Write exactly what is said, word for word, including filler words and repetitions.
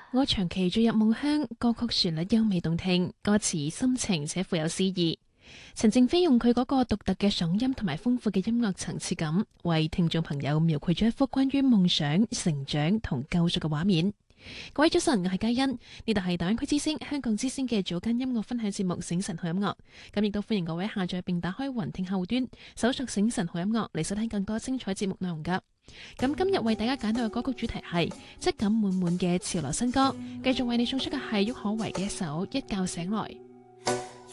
我長期墜入夢鄉，歌曲旋律優美動聽，歌詞深情且富有詩意。陳靜飛用佢嗰個獨特嘅嗓音同埋豐富嘅音樂層次感，為聽眾朋友描繪咗一幅關於夢想、成長同救贖嘅畫面。各位早晨，我係嘉欣，呢度係大灣區之聲、香港之聲嘅早間音樂分享節目《醒神好音樂》。咁亦都歡迎各位下載並打開雲聽後端，搜索《醒神好音樂》嚟收聽更多精彩節目內容噶。咁今日為大家揀到嘅歌曲主題係質感滿滿嘅潮流新歌，繼續為你送出嘅係郁可唯嘅一首《一覺醒來》。